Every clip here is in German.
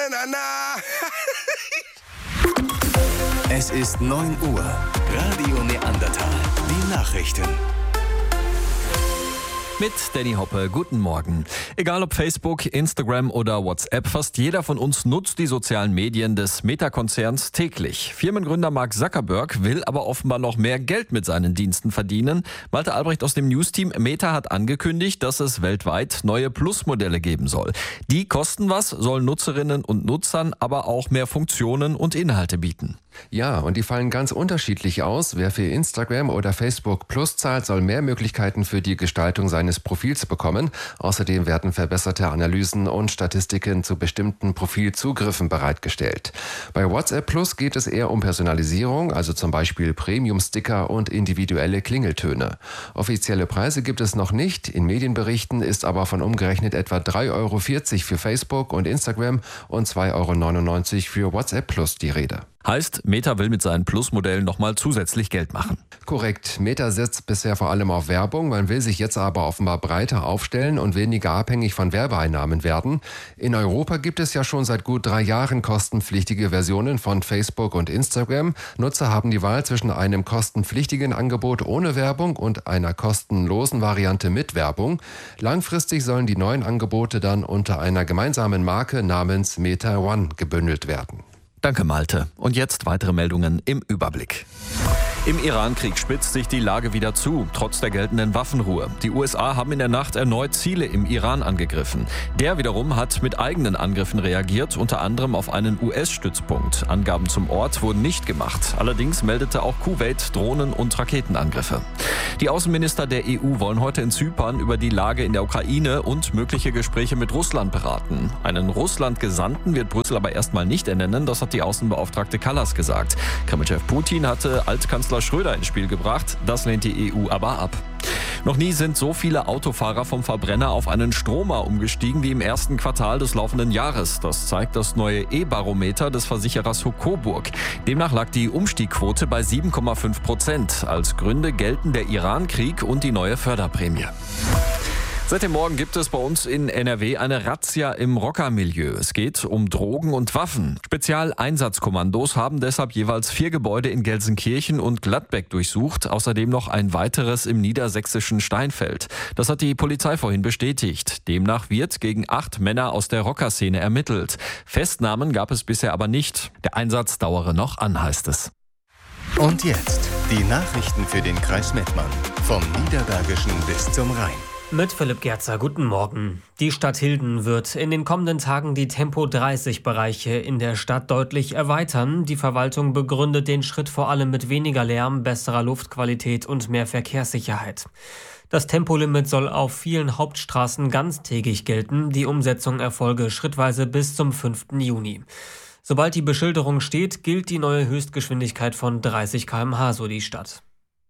na, na. Es ist 9 Uhr. Radio Neandertal. Die Nachrichten. Mit Danny Hoppe, guten Morgen. Egal ob Facebook, Instagram oder WhatsApp, fast jeder von uns nutzt die sozialen Medien des Meta-Konzerns täglich. Firmengründer Mark Zuckerberg will aber offenbar noch mehr Geld mit seinen Diensten verdienen. Malte Albrecht aus dem News-Team. Meta hat angekündigt, dass es weltweit neue Plus-Modelle geben soll. Die kosten was, sollen Nutzerinnen und Nutzern aber auch mehr Funktionen und Inhalte bieten. Ja, und die fallen ganz unterschiedlich aus. Wer für Instagram oder Facebook Plus zahlt, soll mehr Möglichkeiten für die Gestaltung seines Profils bekommen. Außerdem werden verbesserte Analysen und Statistiken zu bestimmten Profilzugriffen bereitgestellt. Bei WhatsApp Plus geht es eher um Personalisierung, also zum Beispiel Premium-Sticker und individuelle Klingeltöne. Offizielle Preise gibt es noch nicht. In Medienberichten ist aber von umgerechnet etwa 3,40 € für Facebook und Instagram und 2,99 € für WhatsApp Plus die Rede. Heißt, Meta will mit seinen Plus-Modellen nochmal zusätzlich Geld machen. Korrekt. Meta setzt bisher vor allem auf Werbung. Man will sich jetzt aber offenbar breiter aufstellen und weniger abhängig von Werbeeinnahmen werden. In Europa gibt es ja schon seit gut 3 Jahren kostenpflichtige Versionen von Facebook und Instagram. Nutzer haben die Wahl zwischen einem kostenpflichtigen Angebot ohne Werbung und einer kostenlosen Variante mit Werbung. Langfristig sollen die neuen Angebote dann unter einer gemeinsamen Marke namens Meta One gebündelt werden. Danke, Malte. Und jetzt weitere Meldungen im Überblick. Im Iran-Krieg spitzt sich die Lage wieder zu, trotz der geltenden Waffenruhe. Die USA haben in der Nacht erneut Ziele im Iran angegriffen. Der wiederum hat mit eigenen Angriffen reagiert, unter anderem auf einen US-Stützpunkt. Angaben zum Ort wurden nicht gemacht. Allerdings meldete auch Kuwait Drohnen- und Raketenangriffe. Die Außenminister der EU wollen heute in Zypern über die Lage in der Ukraine und mögliche Gespräche mit Russland beraten. Einen Russland-Gesandten wird Brüssel aber erstmal nicht ernennen, das hat die Außenbeauftragte Kallas gesagt. Kremlchef Putin hatte Altkanzler Schröder ins Spiel gebracht, das lehnt die EU aber ab. Noch nie sind so viele Autofahrer vom Verbrenner auf einen Stromer umgestiegen wie im ersten Quartal des laufenden Jahres. Das zeigt das neue E-Barometer des Versicherers Coburg. Demnach lag die Umstiegquote bei 7,5%. Als Gründe gelten der Iran-Krieg und die neue Förderprämie. Seit dem Morgen gibt es bei uns in NRW eine Razzia im Rockermilieu. Es geht um Drogen und Waffen. Spezialeinsatzkommandos haben deshalb jeweils 4 Gebäude in Gelsenkirchen und Gladbeck durchsucht. Außerdem noch ein weiteres im niedersächsischen Steinfeld. Das hat die Polizei vorhin bestätigt. Demnach wird gegen 8 Männer aus der Rockerszene ermittelt. Festnahmen gab es bisher aber nicht. Der Einsatz dauere noch an, heißt es. Und jetzt die Nachrichten für den Kreis Mettmann. Vom Niederbergischen bis zum Rhein. Mit Philipp Gerzer, guten Morgen. Die Stadt Hilden wird in den kommenden Tagen die Tempo-30-Bereiche in der Stadt deutlich erweitern. Die Verwaltung begründet den Schritt vor allem mit weniger Lärm, besserer Luftqualität und mehr Verkehrssicherheit. Das Tempolimit soll auf vielen Hauptstraßen ganztägig gelten. Die Umsetzung erfolge schrittweise bis zum 5. Juni. Sobald die Beschilderung steht, gilt die neue Höchstgeschwindigkeit von 30 km/h, so die Stadt.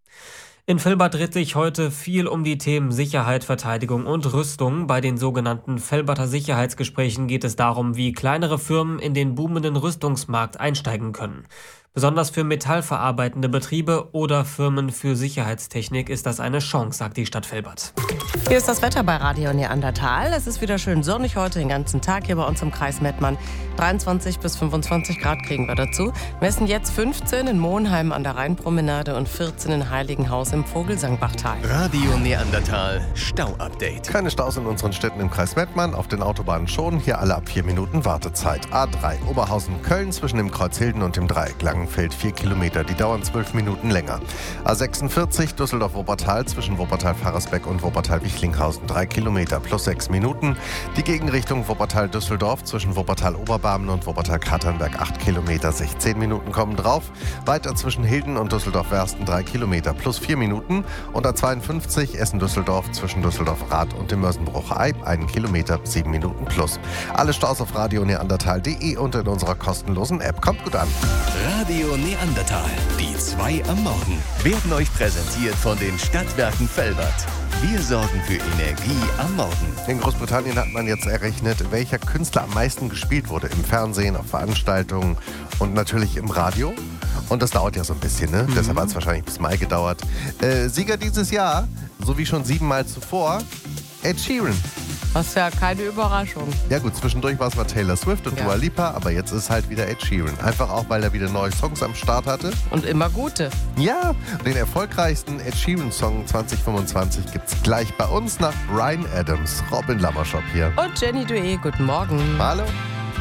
In Velbert dreht sich heute viel um die Themen Sicherheit, Verteidigung und Rüstung. Bei den sogenannten Velberter Sicherheitsgesprächen geht es darum, wie kleinere Firmen in den boomenden Rüstungsmarkt einsteigen können. Besonders für metallverarbeitende Betriebe oder Firmen für Sicherheitstechnik ist das eine Chance, sagt die Stadt Velbert. Hier ist das Wetter bei Radio Neandertal. Es ist wieder schön sonnig heute den ganzen Tag hier bei uns im Kreis Mettmann. 23 bis 25 Grad kriegen wir dazu. Messen jetzt 15 in Monheim an der Rheinpromenade und 14 in Heiligenhaus im Vogelsangbachtal. Radio Neandertal Stau-Update. Keine Staus in unseren Städten im Kreis Mettmann, auf den Autobahnen schon. Hier alle ab 4 Minuten Wartezeit. A3 Oberhausen-Köln zwischen dem Kreuz Hilden und dem Dreieck Langenfeld 4 Kilometer. Die dauern 12 Minuten länger. A46 Düsseldorf-Wuppertal zwischen Wuppertal-Faresbeck und Wuppertal-Wichlinghausen 3 Kilometer plus 6 Minuten. Die Gegenrichtung Wuppertal-Düsseldorf zwischen Wuppertal-Oberbarmen und Wuppertal-Katernberg 8 Kilometer, 16 Minuten kommen drauf. Weiter zwischen Hilden und Düsseldorf-Wersten 3 Kilometer plus 4 Minuten. Und A52 Essen-Düsseldorf zwischen Düsseldorf-Rath und dem Mörsenbruch-Eib 1 Kilometer, 7 Minuten plus. Alle Staus auf radioneandertal.de und in unserer kostenlosen App. Kommt gut an. Radio Neandertal, die 2 am Morgen, werden euch präsentiert von den Stadtwerken Velbert. Wir sorgen für Energie am Morgen. In Großbritannien hat man jetzt errechnet, welcher Künstler am meisten gespielt wurde. Im Fernsehen, auf Veranstaltungen und natürlich im Radio. Und das dauert ja so ein bisschen, ne? Deshalb hat es wahrscheinlich bis Mai gedauert. Sieger dieses Jahr, so wie schon 7 Mal zuvor, Ed Sheeran. Das ist ja keine Überraschung. Ja gut, zwischendurch war es mal Taylor Swift und Dua Lipa, aber jetzt ist halt wieder Ed Sheeran. Einfach auch, weil er wieder neue Songs am Start hatte. Und immer gute. Ja, den erfolgreichsten Ed Sheeran-Song 2025 gibt's gleich bei uns nach Bryan Adams. Robin Lammerschop hier. Und Jenny Dué, guten Morgen. Hallo.